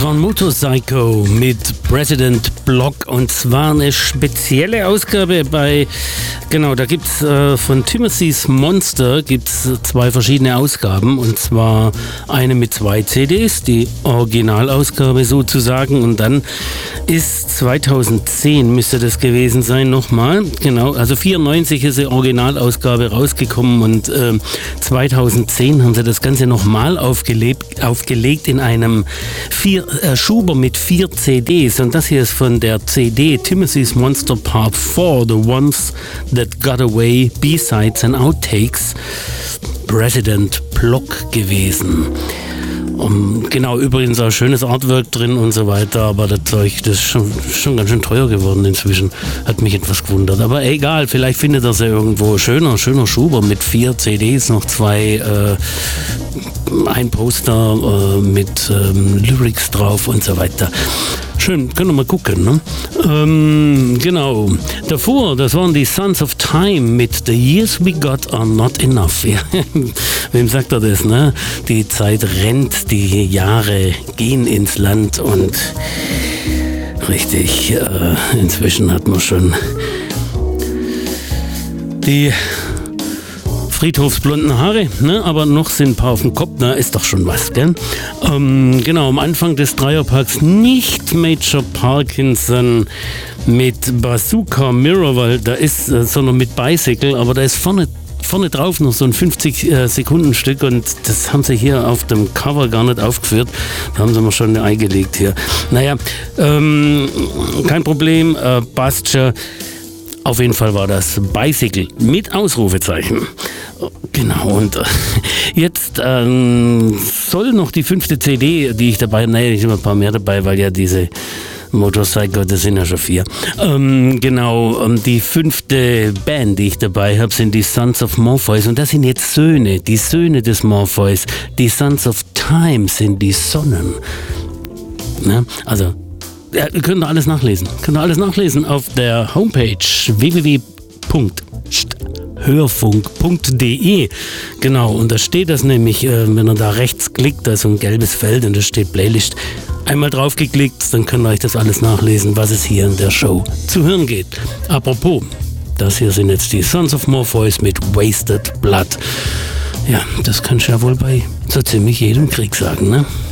war Motorpsycho mit President Block und zwar eine spezielle Ausgabe da gibt's von Timothy's Monster gibt's 2 verschiedene Ausgaben und zwar eine mit 2 CDs, die Originalausgabe sozusagen und dann ist 2010 müsste das gewesen sein nochmal, genau, also 94 ist die Originalausgabe rausgekommen und 2010 haben sie das Ganze nochmal aufgelegt in einem Schuber mit 4 CDs und das hier ist von der CD Timothy's Monster Part 4, The Ones That Got Away, B-Sides and Outtakes, President Block gewesen. Genau, übrigens auch schönes Artwork drin und so weiter, aber das Zeug, das ist schon ganz schön teuer geworden inzwischen. Hat mich etwas gewundert, aber egal, vielleicht findet er es ja irgendwo. Schöner Schuber mit 4 CDs, noch 2, ein Poster mit Lyrics drauf und so weiter. Schön, können wir mal gucken, ne? Genau. Davor, das waren die Sons of Time mit The Years We Got Are Not Enough. Ja. Wem sagt er das, ne? Die Zeit rennt, die Jahre gehen ins Land und richtig, inzwischen hat man schon die friedhofsblonden Haare, ne? Aber noch sind ein paar auf dem Kopf, na, ist doch schon was, gell? Genau, am Anfang des Dreierparks nicht Major Parkinson mit Bazooka Mirror, weil da ist, sondern mit Bicycle, aber da ist vorne drauf noch so ein 50-Sekunden-Stück und das haben sie hier auf dem Cover gar nicht aufgeführt. Da haben sie mir schon eine eingelegt hier. Naja, kein Problem, passt schon. Auf jeden Fall war das Bicycle mit Ausrufezeichen. Genau, und jetzt soll noch die 5. CD, die ich dabei habe, ich habe ein paar mehr dabei, weil ja diese Motorpsycho, das sind ja schon 4. Die 5. Band, die ich dabei habe, sind die Sons of Morpheus und das sind jetzt die Söhne des Morpheus. Die Sons of Time sind die Sonnen. Ne? Also, ja, ihr könnt alles nachlesen. Auf der Homepage www.hörfunk.de. Genau, und da steht das nämlich, wenn ihr da rechts klickt, da ist so ein gelbes Feld und da steht Playlist. Einmal draufgeklickt, dann könnt ihr euch das alles nachlesen, was es hier in der Show zu hören geht. Apropos, das hier sind jetzt die Sons of Morpheus mit Wasted Blood. Ja, das kannst du ja wohl bei so ziemlich jedem Krieg sagen, ne?